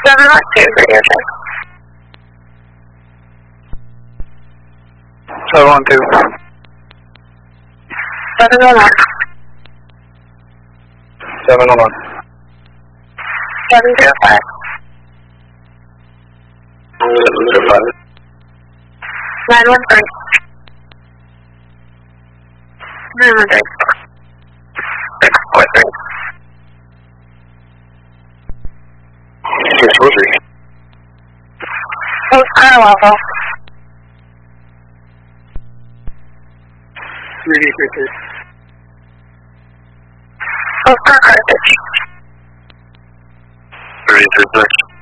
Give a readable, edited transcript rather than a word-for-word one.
712 radio check. 712. 711. 711. 705. 705. 913. 913. 643. 643. Post Carlisle. 3D33. Post Carthage. 336.